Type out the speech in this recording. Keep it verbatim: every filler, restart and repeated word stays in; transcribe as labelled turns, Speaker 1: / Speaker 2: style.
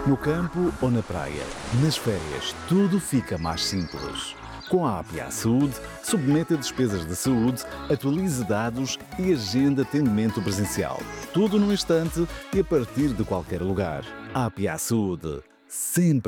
Speaker 1: No campo ou na praia, nas férias, tudo fica mais simples. Com a A P I Saúde, submeta despesas de saúde, atualize dados e agenda atendimento presencial. Tudo num instante e a partir de qualquer lugar. A A P I Saúde. Sempre